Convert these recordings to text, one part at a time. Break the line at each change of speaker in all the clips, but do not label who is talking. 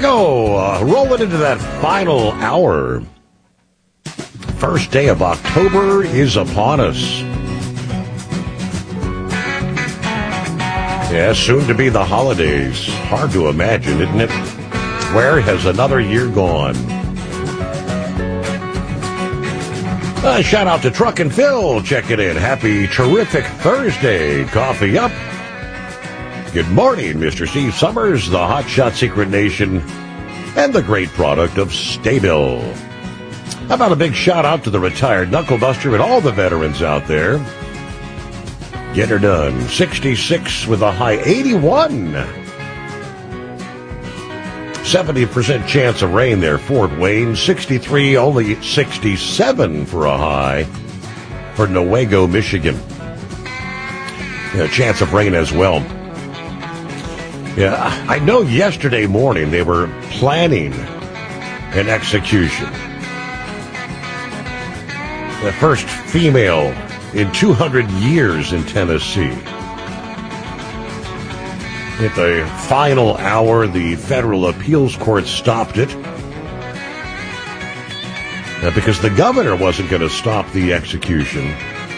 go. Rolling into that final hour. First day of October is upon us. Yeah, soon to be the holidays. Hard to imagine, isn't it? Where has another year gone? Shout out to Truck and Phil checking in. Happy terrific Thursday. Coffee up. Good morning, Mr. Steve Summers, the Hotshot Secret Nation, and the great product of Staybill. How about a big shout out to the retired Knucklebuster and all the veterans out there? Get her done. 66 with a high 81. 70% chance of rain there, Fort Wayne. 63, only 67 for a high for Newaygo, Michigan. Yeah, chance of rain as well. Yeah, I know yesterday morning they were planning an execution. The first female in 200 years in Tennessee. At the final hour, the federal appeals court stopped it because the governor wasn't going to stop the execution.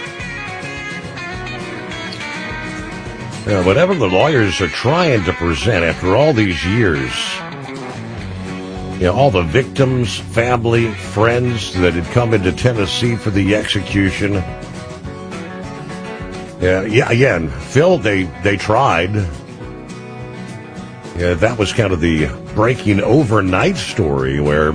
Whatever the lawyers are trying to present after all these years, all the victims, family, friends that had come into Tennessee for the execution. Yeah, again, Phil, they tried. Yeah, that was kind of the breaking overnight story where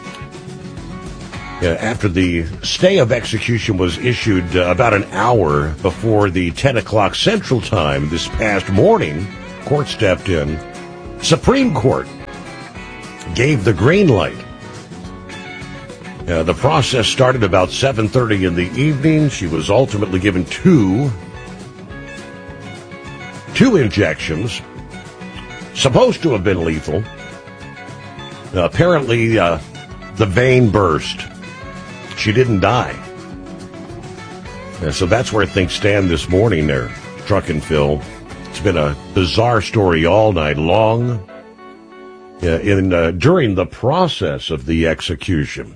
after the stay of execution was issued about an hour before the 10 o'clock Central Time this past morning, court stepped in. Supreme Court gave the green light. The process started about 7:30 in the evening. She was ultimately given two injections. Supposed to have been lethal. Apparently, the vein burst. She didn't die. So that's where things stand this morning there, Truck and Phil. It's been a bizarre story all night long. During the process of the execution,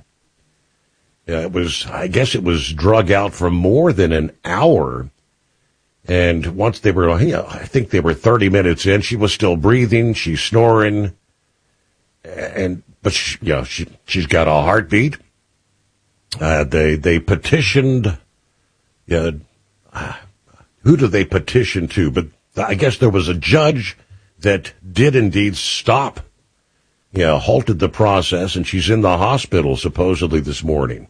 I guess it was drug out for more than an hour. And once they were, I think they were 30 minutes in, she was still breathing, she's snoring, but she's got a heartbeat. They petitioned, who do they petition to? But I guess there was a judge that did indeed stop, halted the process, and she's in the hospital supposedly this morning.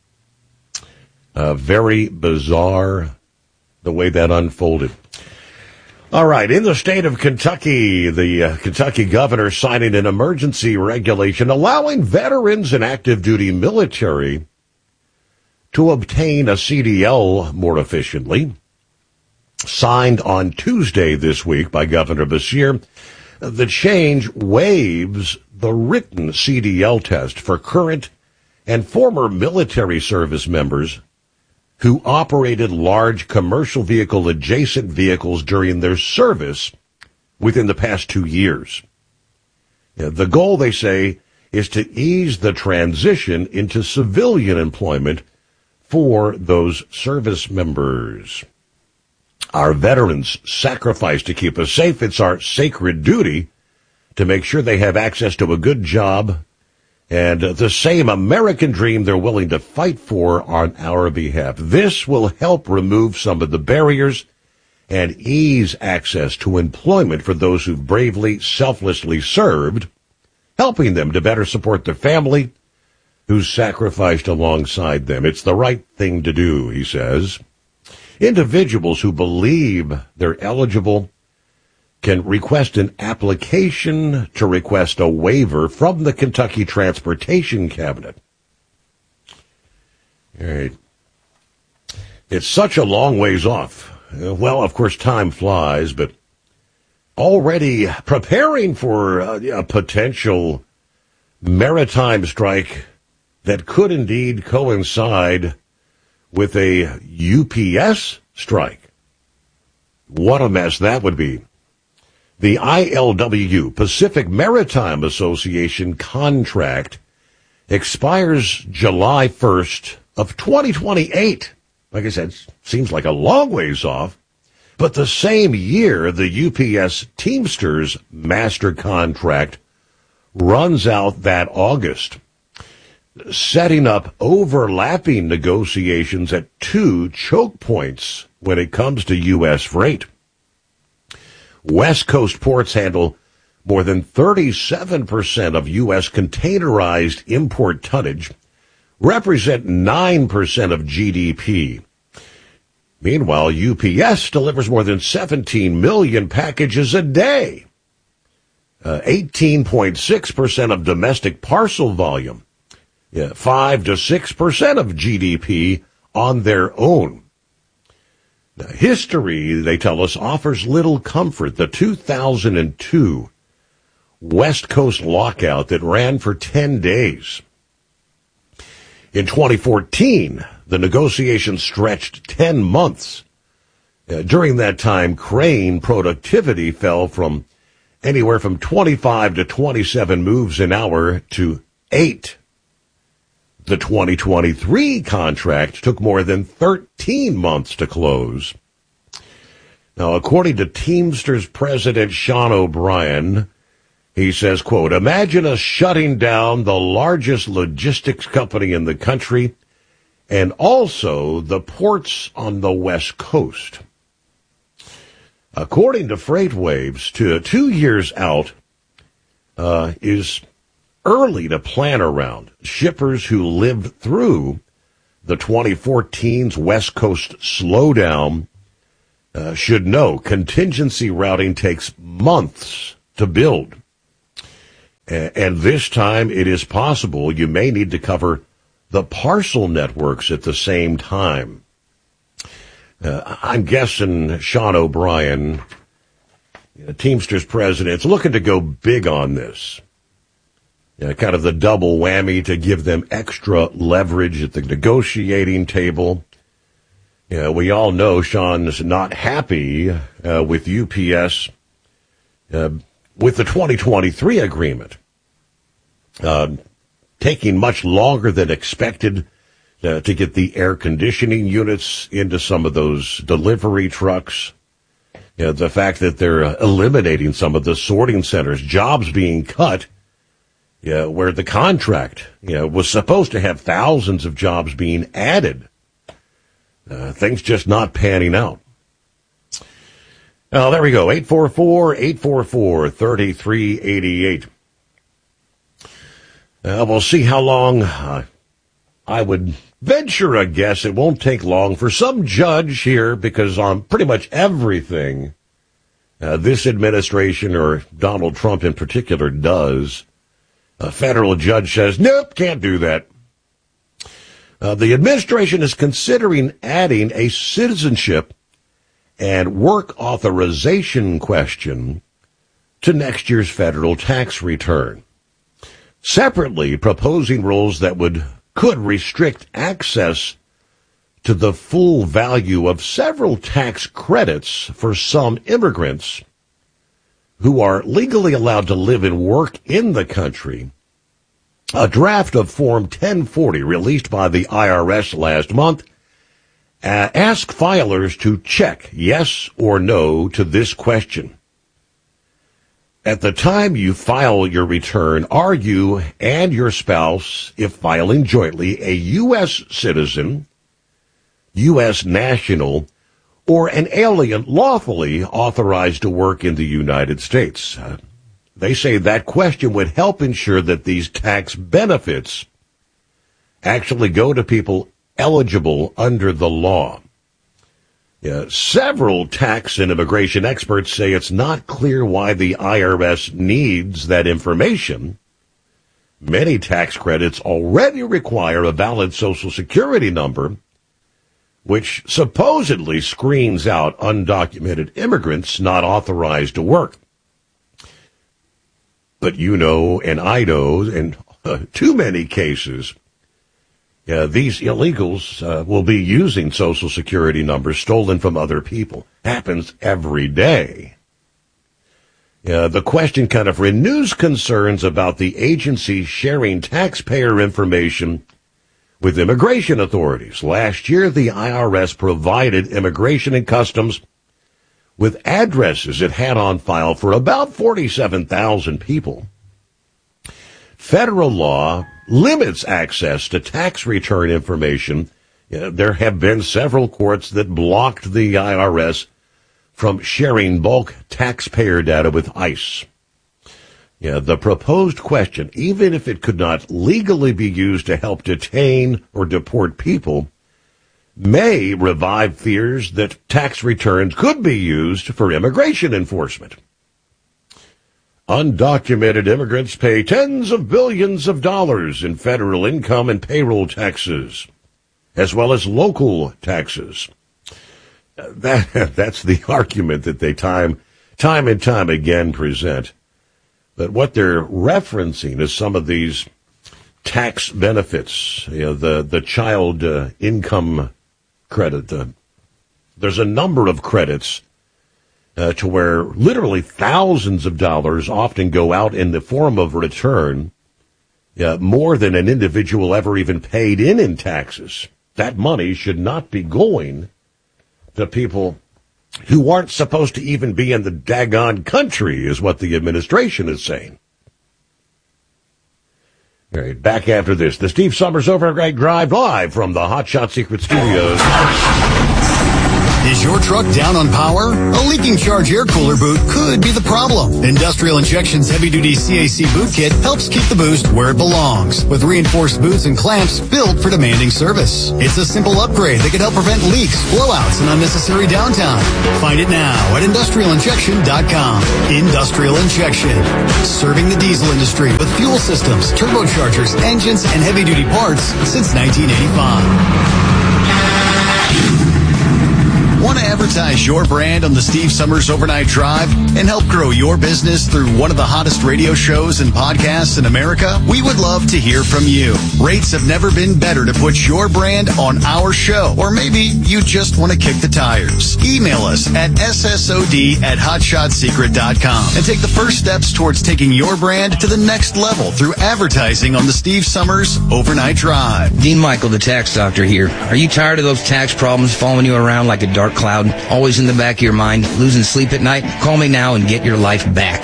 Very bizarre the way that unfolded. All right, in the state of Kentucky, the Kentucky governor signing an emergency regulation allowing veterans and active duty military to obtain a CDL more efficiently. Signed on Tuesday this week by Governor Beshear, the change waives the written CDL test for current and former military service members who operated large commercial vehicle adjacent vehicles during their service within the past 2 years. The goal, they say, is to ease the transition into civilian employment for those service members. Our veterans sacrifice to keep us safe. It's our sacred duty to make sure they have access to a good job and the same American dream they're willing to fight for on our behalf. This will help remove some of the barriers and ease access to employment for those who've bravely, selflessly served, helping them to better support their family who's sacrificed alongside them. It's the right thing to do, he says. Individuals who believe they're eligible can request an application to request a waiver from the Kentucky Transportation Cabinet. All right. It's such a long ways off. Well, of course, time flies, but already preparing for a potential maritime strike that could indeed coincide with a UPS strike. What a mess that would be. The ILWU, Pacific Maritime Association contract, expires July 1st of 2028. Like I said, seems like a long ways off. But the same year, the UPS Teamsters master contract runs out that August, setting up overlapping negotiations at two choke points when it comes to U.S. freight. West Coast ports handle more than 37% of U.S. containerized import tonnage, represent 9% of GDP. Meanwhile, UPS delivers more than 17 million packages a day, 18.6% of domestic parcel volume, 5 to 6% of GDP on their own. Now, history, they tell us, offers little comfort. The 2002 West Coast lockout that ran for 10 days. In 2014, the negotiations stretched 10 months. During that time, crane productivity fell from anywhere from 25 to 27 moves an hour to 8. The 2023 contract took more than 13 months to close. Now, according to Teamsters President Sean O'Brien, he says, quote, "Imagine us shutting down the largest logistics company in the country and also the ports on the West Coast." According to FreightWaves, to 2 years out is early to plan around. Shippers who lived through the 2014's West Coast slowdown should know contingency routing takes months to build. And this time it is possible you may need to cover the parcel networks at the same time. I'm guessing Sean O'Brien, Teamsters president, is looking to go big on this. Kind of the double whammy to give them extra leverage at the negotiating table. We all know Sean's not happy with UPS with the 2023 agreement. Taking much longer than expected to get the air conditioning units into some of those delivery trucks. The fact that they're eliminating some of the sorting centers, jobs being cut, where the contract was supposed to have thousands of jobs being added. Things just not panning out. There we go, 844-844-3388. We'll see how long. I would venture a guess it won't take long for some judge here, because on pretty much everything this administration, or Donald Trump in particular, does, a federal judge says, nope, can't do that. The administration is considering adding a citizenship and work authorization question to next year's federal tax return. Separately, proposing rules that could restrict access to the full value of several tax credits for some immigrants who are legally allowed to live and work in the country. A draft of Form 1040 released by the IRS last month asked filers to check yes or no to this question. At the time you file your return, are you and your spouse, if filing jointly, a U.S. citizen, U.S. national, or an alien lawfully authorized to work in the United States? They say that question would help ensure that these tax benefits actually go to people eligible under the law. Several tax and immigration experts say it's not clear why the IRS needs that information. Many tax credits already require a valid Social Security number, which supposedly screens out undocumented immigrants not authorized to work. But and I know, in too many cases, these illegals will be using Social Security numbers stolen from other people. Happens every day. The question kind of renews concerns about the agency sharing taxpayer information with immigration authorities. Last year, the IRS provided Immigration and Customs with addresses it had on file for about 47,000 people. Federal law limits access to tax return information. There have been several courts that blocked the IRS from sharing bulk taxpayer data with ICE. The proposed question, even if it could not legally be used to help detain or deport people, may revive fears that tax returns could be used for immigration enforcement. Undocumented immigrants pay tens of billions of dollars in federal income and payroll taxes, as well as local taxes. That's the argument that they time and time again present. But what they're referencing is some of these tax benefits, the child income credit. There's a number of credits to where literally thousands of dollars often go out in the form of return, more than an individual ever even paid in taxes. That money should not be going to people who aren't supposed to even be in the daggone country, is what the administration is saying. All right, back after this. The Steve Summers Overnight Drive live from the Hot Shot Secret Studios.
Is your truck down on power? A leaking charge air cooler boot could be the problem. Industrial Injection's heavy-duty CAC boot kit helps keep the boost where it belongs, with reinforced boots and clamps built for demanding service. It's a simple upgrade that can help prevent leaks, blowouts, and unnecessary downtime. Find it now at industrialinjection.com. Industrial Injection, serving the diesel industry with fuel systems, turbochargers, engines, and heavy-duty parts since 1985. Want to advertise your brand on the Steve Summers Overnight Drive and help grow your business through one of the hottest radio shows and podcasts in America? We would love to hear from you. Rates have never been better to put your brand on our show, or maybe you just want to kick the tires. Email us at ssod@hotshotsecret.com and take the first steps towards taking your brand to the next level through advertising on the Steve Summers Overnight Drive.
Dean Michael, the tax doctor here. Are you tired of those tax problems following you around like a dark cloud, always in the back of your mind, losing sleep at night? Call me now and get your life back.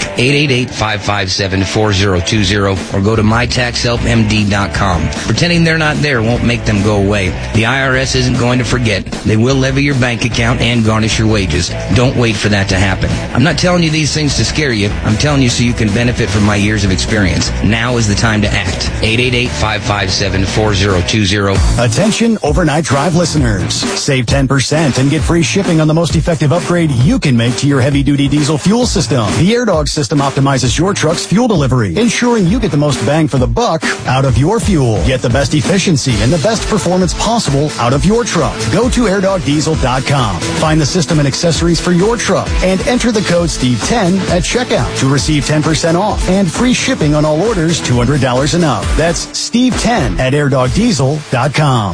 888-557-4020 or go to mytaxhelpmd.com. Pretending they're not there won't make them go away. The IRS isn't going to forget. They will levy your bank account and garnish your wages. Don't wait for that to happen. I'm not telling you these things to scare you. I'm telling you so you can benefit from my years of experience. Now is the time to act. 888-557-4020.
Attention Overnight Drive listeners. Save 10% and get free shipping on the most effective upgrade you can make to your heavy-duty diesel fuel system. The AirDog system optimizes your truck's fuel delivery, ensuring you get the most bang for the buck out of your fuel. Get the best efficiency and the best performance possible out of your truck. Go to airdogdiesel.com. Find the system and accessories for your truck and enter the code Steve10 at checkout to receive 10% off and free shipping on all orders $200 and up. That's Steve10 at airdogdiesel.com.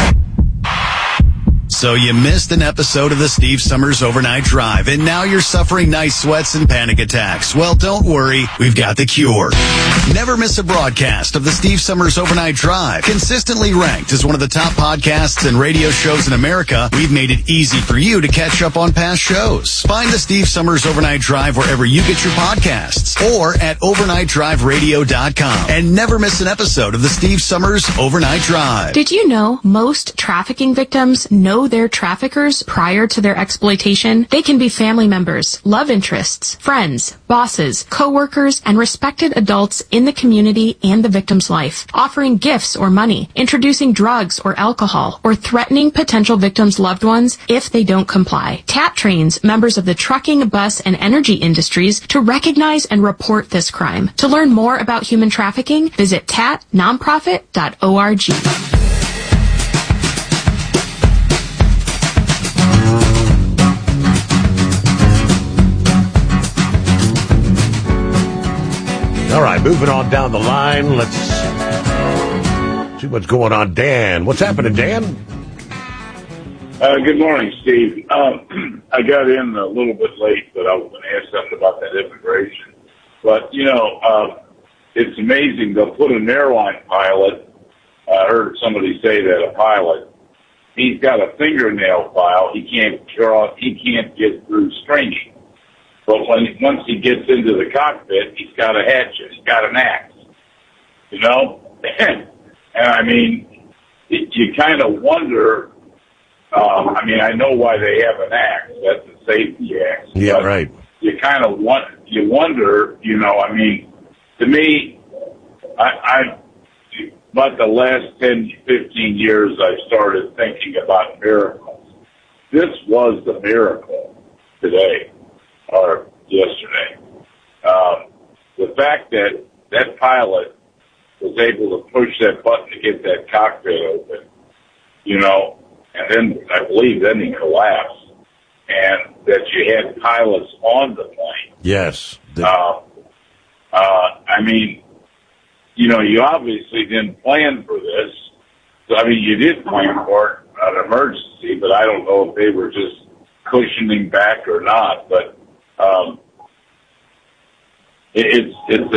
So you missed an episode of the Steve Summers Overnight Drive, and now you're suffering night sweats and panic attacks. Well, don't worry. We've got the cure. Never miss a broadcast of the Steve Summers Overnight Drive. Consistently ranked as one of the top podcasts and radio shows in America, we've made it easy for you to catch up on past shows. Find the Steve Summers Overnight Drive wherever you get your podcasts or at overnightdriveradio.com. And never miss an episode of the Steve Summers Overnight Drive.
Did you know most trafficking victims know their traffickers prior to their exploitation? They can be family members, love interests, friends, bosses, co-workers, and respected adults in the community and the victim's life, offering gifts or money, introducing drugs or alcohol, or threatening potential victims' loved ones if they don't comply. TAT trains members of the trucking, bus, and energy industries to recognize and report this crime. To learn more about human trafficking, visit tatnonprofit.org.
All right, moving on down the line. Let's see what's going on. Dan, what's happening, Dan?
Good morning, Steve. I got in a little bit late, but I was going to ask something about that immigration. But, it's amazing. They'll put an airline pilot. I heard somebody say that a pilot, he's got a fingernail file. He can't get through screening. But once he gets into the cockpit, he's got a hatchet. He's got an axe. And I mean, you kind of wonder. I know why they have an axe. That's a safety axe.
Yeah, right.
You kind of wonder. To me, I about the last 10, 15 years, I've started thinking about miracles. This was the miracle today or yesterday. The fact that that pilot was able to push that button to get that cockpit open, and then I believe he collapsed, and that you had pilots on the plane.
Yes.
You obviously didn't plan for this. You did plan for an emergency, but I don't know if they were just cushioning back or not. But there's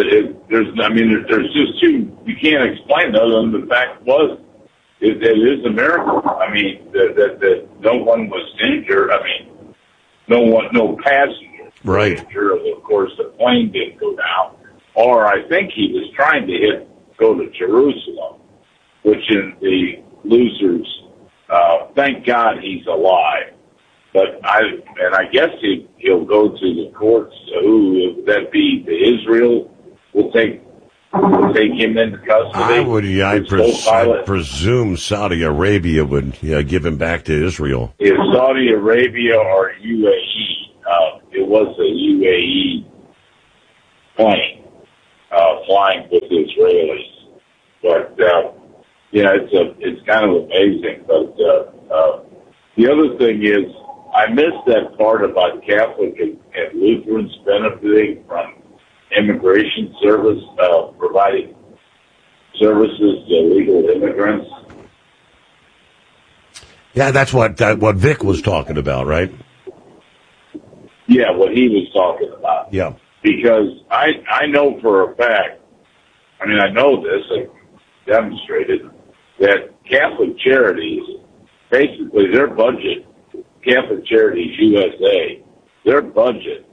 just you can't explain it other than the fact it is a miracle. That no one was injured. No passenger was injured. Of course, the plane didn't go down. Or I think he was trying to go to Jerusalem, which in the losers, thank God he's alive. But I guess he'll go to the courts. Who would that be? Israel will take him into custody.
I presume Saudi Arabia would give him back to Israel.
If Saudi Arabia or UAE, it was a UAE plane flying with the Israelis. But it's kind of amazing. But the other thing is, I missed that part about Catholic and Lutherans benefiting from immigration service, providing services to illegal immigrants.
Yeah, that's what Vic was talking about, right?
Yeah, what he was talking about.
Yeah.
Because I know for a fact, I know this, I demonstrated, that Catholic Charities, basically their budget, Catholic Charities USA, their budget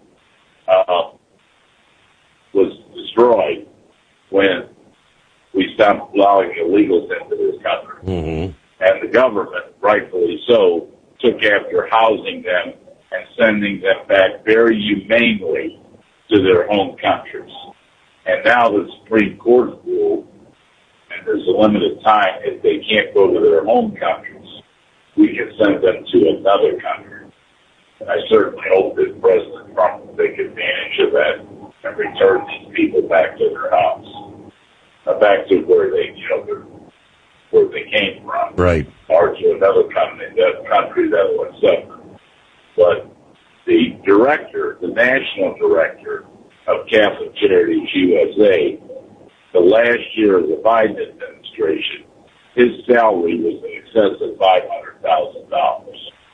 was destroyed when we stopped allowing illegals into this country.
Mm-hmm.
And the government, rightfully so, took after housing them and sending them back very humanely to their home countries. And now the Supreme Court ruled, and there's a limited time, if they can't go to their home countries, we can send them to another country. And I certainly hope that President Trump will take advantage of that and return these people back to their house, back to where they came from,
right,
or to another country that will accept them. But the director, the national director of Catholic Charities USA, the last year of the Biden administration, his salary was in excess of $500,000.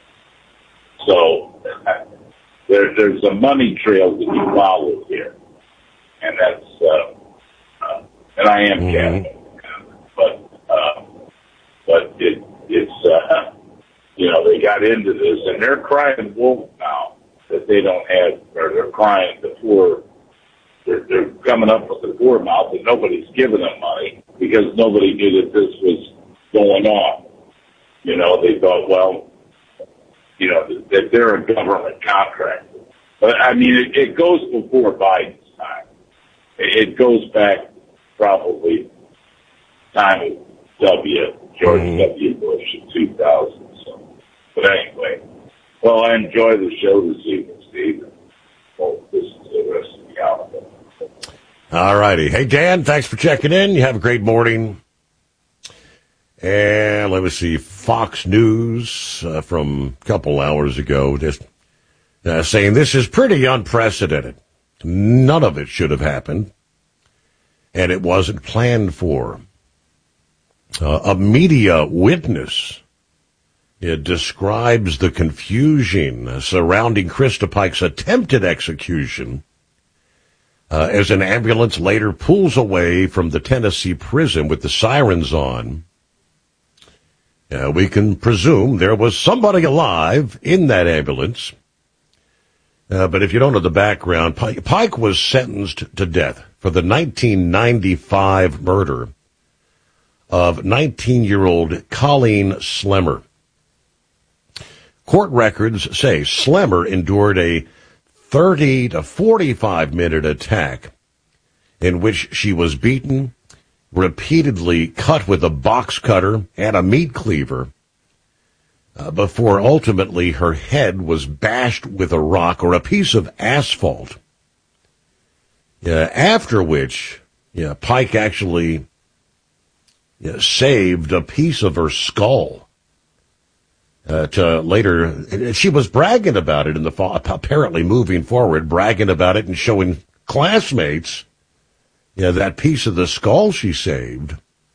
So there's a money trail to be followed here, and that's and I am Catholic, but it's they got into this, and they're crying wolf now that they don't have, or they're crying the poor. They're coming up with the poor mouth, and nobody's giving them money because nobody knew that this was going on. They thought, that they're a government contractor. But it goes before Biden's time. It goes back probably time of George W. Bush in 2000. But anyway, I enjoy the show this evening, Steve. Well, this is the rest of the hour.
All righty. Hey, Dan, thanks for checking in. You have a great morning. And let me see, Fox News from a couple hours ago just saying this is pretty unprecedented. None of it should have happened, and it wasn't planned for. A media witness It describes the confusion surrounding Krista Pike's attempted execution as an ambulance later pulls away from the Tennessee prison with the sirens on. We can presume there was somebody alive in that ambulance. But if you don't know the background, Pike was sentenced to death for the 1995 murder of 19-year-old Colleen Slemmer. Court records say Slemmer endured a 30 to 45-minute attack in which she was beaten, repeatedly cut with a box cutter and a meat cleaver, before ultimately her head was bashed with a rock or a piece of asphalt. After which, Pike actually saved a piece of her skull. To later, she was bragging about it in the fall, apparently moving forward, bragging about it and showing classmates, that piece of the skull she saved.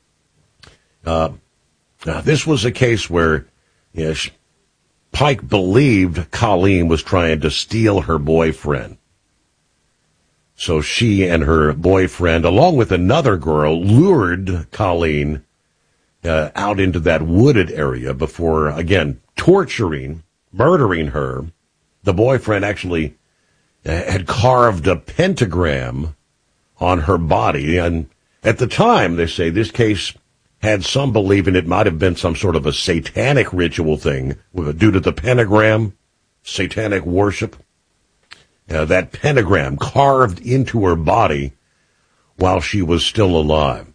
This was a case where, Pike believed Colleen was trying to steal her boyfriend. So she and her boyfriend, along with another girl, lured Colleen out into that wooded area before, again, torturing, murdering her. The boyfriend actually had carved a pentagram on her body. And at the time, they say, this case had some believing it might have been some sort of a satanic ritual thing due to the pentagram, satanic worship. That pentagram carved into her body while she was still alive.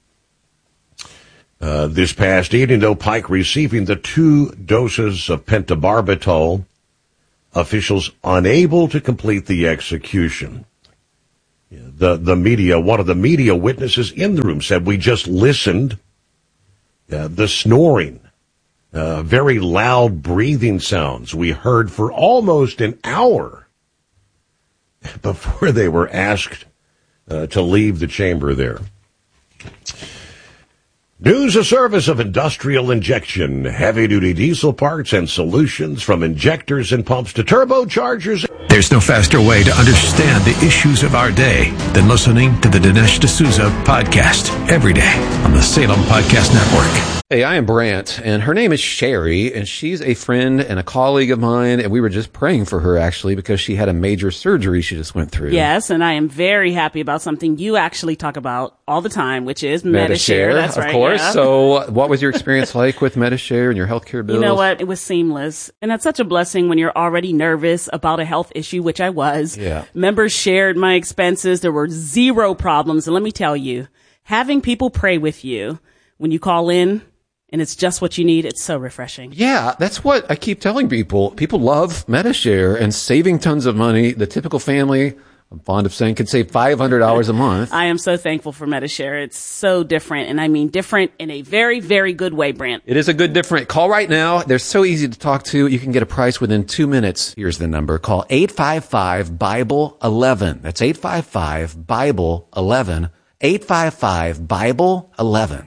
This past evening, though, Pike receiving the 2 doses of pentobarbital, officials unable to complete the execution. The media, one of the media witnesses in the room said, we just listened. The snoring, very loud breathing sounds we heard for almost an hour before they were asked to leave the chamber there. News a service of Industrial Injection, heavy-duty diesel parts and solutions from injectors and pumps to turbochargers.
There's no faster way to understand the issues of our day than listening to the Dinesh D'Souza podcast every day on the Salem Podcast Network.
Hey, I am Brant, and her name is Sherry, and she's a friend and a colleague of mine, and we were just praying for her, actually, because she had a major surgery she just went through.
Yes, and I am very happy about something you actually talk about all the time, which is Medi-Share. That's right,
of course.
Yeah.
So what was your experience like with Medi-Share and your healthcare bills?
You know what? It was seamless. And that's such a blessing when you're already nervous about a health issue, which I was.
Yeah.
Members shared my expenses. There were 0 problems. And let me tell you, having people pray with you when you call in, and it's just what you need, it's so refreshing.
Yeah, that's what I keep telling people. People love Medi-Share and saving tons of money. The typical family, I'm fond of saying, could save $500 a month.
I am so thankful for Medi-Share. It's so different, and I mean different in a very, very good way, Brant.
It is a good different. Call right now. They're so easy to talk to. You can get a price within 2 minutes. Here's the number. Call 855-BIBLE-11. That's 855-BIBLE-11. 855-BIBLE-11.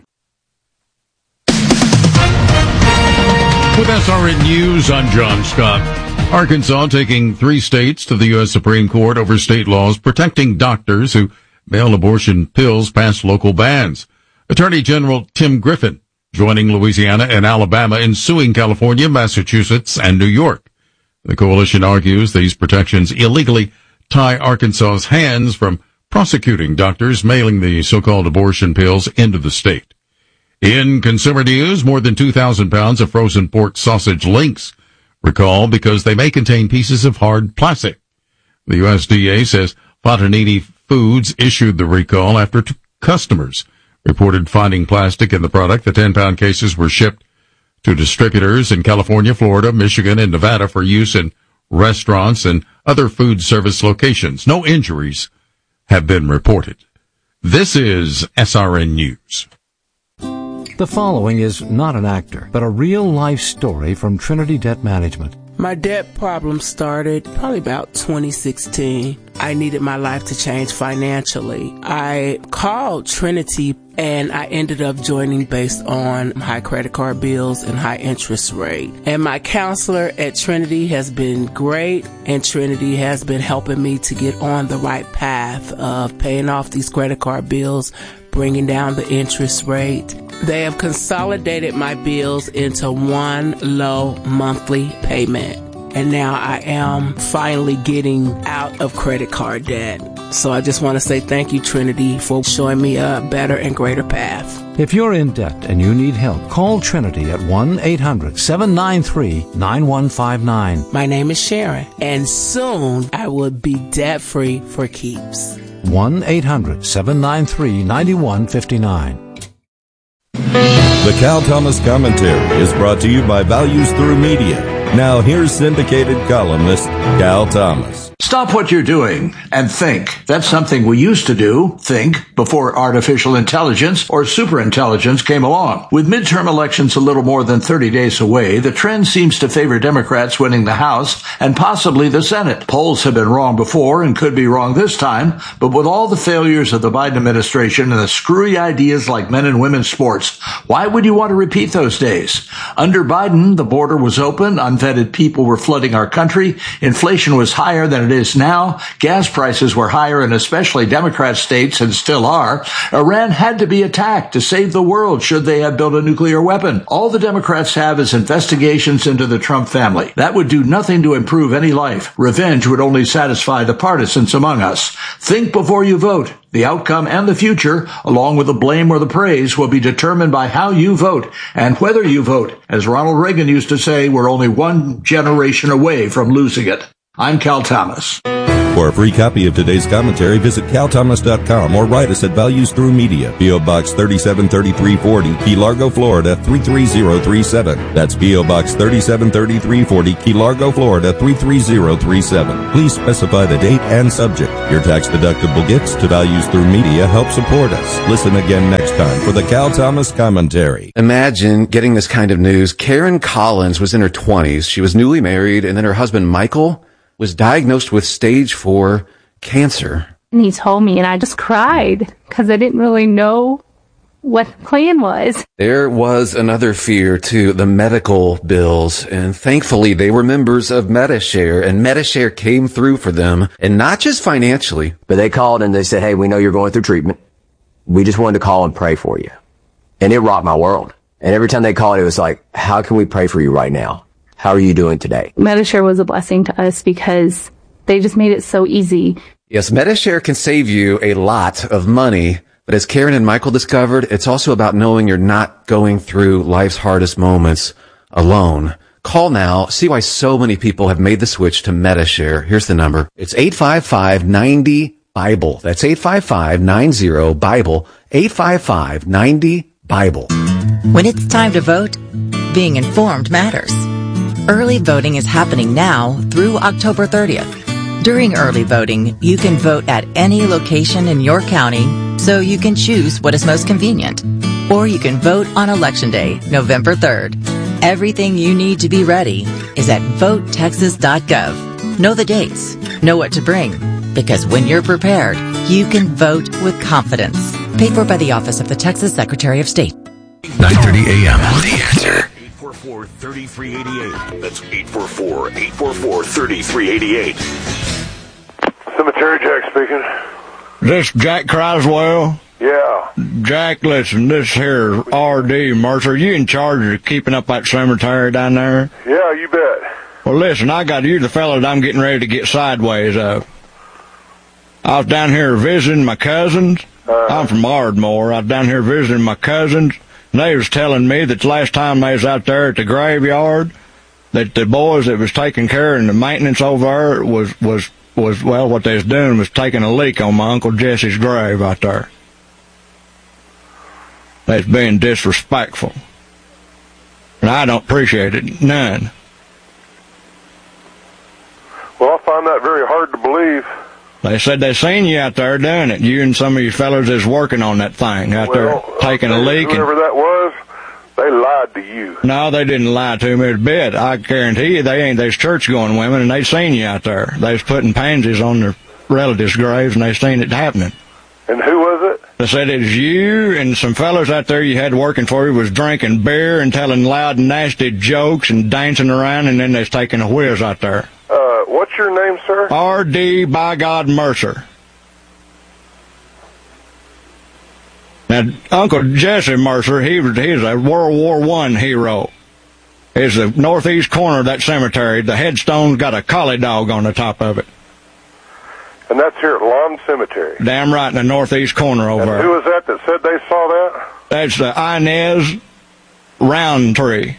With SRN News, I'm John Scott. Arkansas taking 3 states to the U.S. Supreme Court over state laws protecting doctors who mail abortion pills past local bans. Attorney General Tim Griffin joining Louisiana and Alabama in suing California, Massachusetts, and New York. The coalition argues these protections illegally tie Arkansas's hands from prosecuting doctors mailing the so-called abortion pills into the state. In consumer news, more than 2,000 pounds of frozen pork sausage links recalled because they may contain pieces of hard plastic. The USDA says Fontanini Foods issued the recall after 2 customers reported finding plastic in the product. The 10-pound cases were shipped to distributors in California, Florida, Michigan, and Nevada for use in restaurants and other food service locations. No injuries have been reported. This is SRN News.
The following is not an actor, but a real-life story from Trinity Debt Management.
My debt problem started probably about 2016. I needed my life to change financially. I called Trinity and I ended up joining based on high credit card bills and high interest rate. And my counselor at Trinity has been great, and Trinity has been helping me to get on the right path of paying off these credit card bills, bringing down the interest rate. They have consolidated my bills into one low monthly payment. And now I am finally getting out of credit card debt. So I just want to say thank you, Trinity, for showing me a better and greater path.
If you're in debt and you need help, call Trinity at 1-800-793-9159.
My name is Sharon, and soon I will be debt-free for keeps.
1-800-793-9159.
The Cal Thomas Commentary is brought to you by Values Through Media. Now here's syndicated columnist Cal Thomas.
Stop what you're doing and think. That's something we used to do, think, before artificial intelligence or superintelligence came along. With midterm elections a little more than 30 days away, the trend seems to favor Democrats winning the House and possibly the Senate. Polls have been wrong before and could be wrong this time, but with all the failures of the Biden administration and the screwy ideas like men and women's sports, why would you want to repeat those days? Under Biden, the border was open, unvetted people were flooding our country, inflation was higher than it is now, gas prices were higher in especially Democrat states and still are. Iran had to be attacked to save the world should they have built a nuclear weapon. All the Democrats have is investigations into the Trump family. That would do nothing to improve any life. Revenge would only satisfy the partisans among us. Think before you vote. The outcome and the future, along with the blame or the praise, will be determined by how you vote and whether you vote. As Ronald Reagan used to say, we're only one generation away from losing it. I'm Cal Thomas.
For a free copy of today's commentary, visit calthomas.com or write us at Values Through Media, P.O. Box 373340, Key Largo, Florida 33037. That's P.O. Box 373340, Key Largo, Florida 33037. Please specify the date and subject. Your tax-deductible gifts to Values Through Media help support us. Listen again next time for the Cal Thomas Commentary.
Imagine getting this kind of news. Karen Collins was in her 20s. She was newly married, and then her husband, Michael, was diagnosed with stage 4 cancer.
And he told me, and I just cried because I didn't really know what the plan was.
There was another fear to the medical bills, and thankfully they were members of Medi-Share, and Medi-Share came through for them, and not just financially.
But they called and they said, hey, we know you're going through treatment. We just wanted to call and pray for you. And it rocked my world. And every time they called, it was like, how can we pray for you right now? How are you doing today?
Medi-Share was a blessing to us because they just made it so easy.
Yes, Medi-Share can save you a lot of money, but as Karen and Michael discovered, it's also about knowing you're not going through life's hardest moments alone. Call now. See why so many people have made the switch to Medi-Share. Here's the number. It's 855-90-BIBLE. That's 855-90-BIBLE. 855-90-BIBLE.
When it's time to vote, being informed matters. Early voting is happening now through October 30th. During early voting, you can vote at any location in your county, so you can choose what is most convenient. Or you can vote on Election Day, November 3rd. Everything you need to be ready is at votetexas.gov. Know the dates, know what to bring, because when you're prepared, you can vote with confidence. Paid for by the Office of the Texas Secretary of State.
9:30 a.m. The Answer.
844-3388. That's 844-844-3388.
Cemetery Jack speaking.
This Jack Croswell?
Yeah.
Jack, listen, this here R.D. Mercer, you in charge of keeping up that cemetery down there?
Yeah, you bet.
Well, listen, I got you the fellow that I'm getting ready to get sideways of. I was down here visiting my cousins. I'm from Ardmore. I was down here visiting my cousins. And they was telling me that the last time they was out there at the graveyard, that the boys that was taking care of the maintenance over there was well, what they was doing was taking a leak on my Uncle Jesse's grave out there. They was being disrespectful. And I don't appreciate it none.
Well, I find that very hard to believe.
They said they seen you out there doing it. You and some of you fellows is working on that thing out there, taking a leak.
Whoever that was, they lied to you.
No, they didn't lie to me a bit. I guarantee you they ain't. They's church-going women, and they seen you out there. They was putting pansies on their relatives' graves, and they seen it happening.
And who was it?
They said it's you and some fellas out there you had working for you was drinking beer and telling loud, nasty jokes and dancing around, and then they's taking a whiz out there.
What's your name, sir?
R.D. by God Mercer. Now, Uncle Jesse Mercer, he's a World War I hero. It's the northeast corner of that cemetery. The headstone's got a collie dog on the top of it.
And that's here at Lawn Cemetery.
Damn right in the northeast corner over there.
And who was that said they saw that?
That's the Inez Roundtree.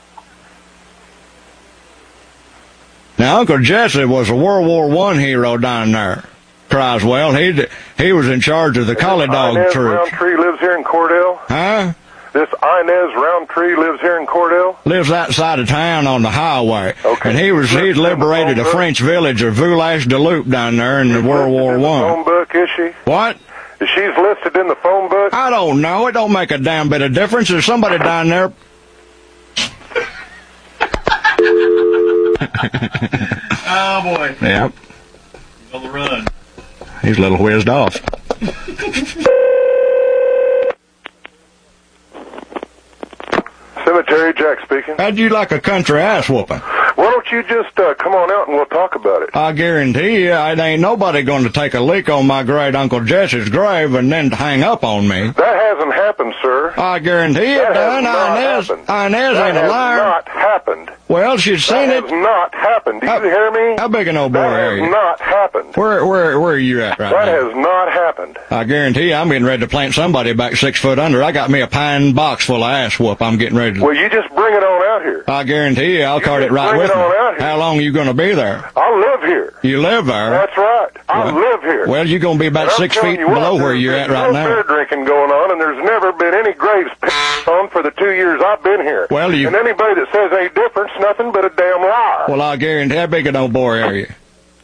Now, Uncle Jesse was a World War I hero down there. Croswell, he was in charge of the collie dog
Inez
troops.
Roundtree lives here in Cordell?
Huh?
This Inez Roundtree lives here in Cordell?
Lives outside of town on the highway. Okay. And he'd liberated a French village of Village-de-Loup down there in the World War I.
Phone book, is she?
What?
She's listed in the phone book?
I don't know. It don't make a damn bit of difference. There's somebody down there.
Oh, boy.
Yep.
He's on the run.
He's a little whizzed off.
Cemetery Jack speaking.
How'd you like a country ass whooping?
Why don't you just come on out and we'll talk about it?
I guarantee you, it ain't nobody going to take a lick on my great Uncle Jesse's grave and then hang up on me.
That hasn't happened, sir.
I guarantee it done. Inez ain't a liar.
That has not happened.
Well, she's seen it.
That has not happened. Do you hear me?
How big an old boy are you?
That has not happened.
Where are you at right now?
That has not happened.
I guarantee you, I'm getting ready to plant somebody back 6 foot under. I got me a pine box full of ass whoop. I'm getting ready to.
Well, you just bring it on out here.
I guarantee you, I'll cart it right with me. How long are you going to be there?
I live here.
You live there?
That's right. I live here.
Well, you're going to be about 6 feet below where you're at right now.
There's no beer drinking going on, and there's never been any graves pissed on for the 2 years I've been here.
Well,
and anybody that says any difference, nothing but a damn liar.
Well, I guarantee. How big an old boy are you?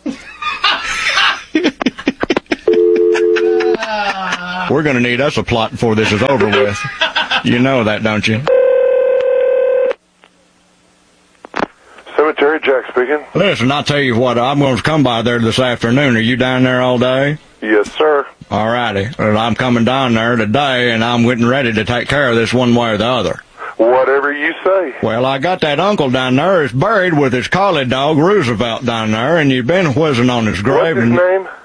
We're going to need us a plot before this is over with. You know that, don't you?
Cemetery Jack speaking.
Listen, I'll tell you what, I'm going to come by there this afternoon. Are you down there all day?
Yes, sir.
All righty. Well, I'm coming down there today, and I'm getting ready to take care of this one way or the other.
Whatever you say.
Well, I got that uncle down there is buried with his collie dog, Roosevelt, down there, and you've been whizzing on his grave.
What's his name?